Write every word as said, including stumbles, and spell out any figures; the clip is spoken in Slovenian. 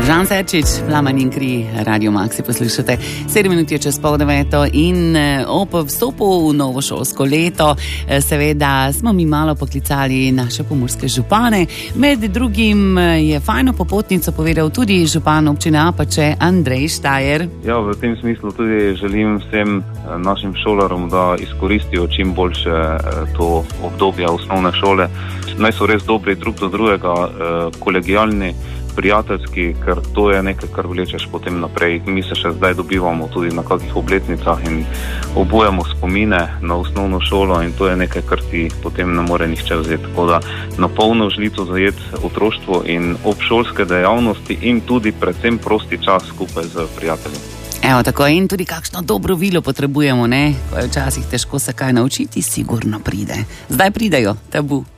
Žan Serčič, Plamen in kri, Radio Maxi poslušate. Sedem minut je čez pol deveto in ob vstopu v novo šolsko leto seveda smo mi malo poklicali naše pomurske župane. Med drugim je fajno popotnico povedal tudi župan občine Apače, Andrej Štajer. Ja, v tem smislu tudi želim vsem našim šolarom, da izkoristijo čim boljše to obdobje osnovne šole. Naj so res dobri drug do drugega, kolegijalni, prijateljski, ker to je nekaj, kar vlečeš potem naprej. Mi se še zdaj dobivamo tudi na kakih obletnicah in obujamo spomine na osnovno šolo in to je nekaj, kar ti potem ne more nihče vzeti. Tako da na polno žlico zajeti otroštvo in obšolske dejavnosti in tudi predvsem prosti čas skupaj z prijatelji. Evo tako, in tudi kakšno dobro vilo potrebujemo, ne? Ko je včasih težko se kaj naučiti, sigurno pride. Zdaj pridejo, Tabu.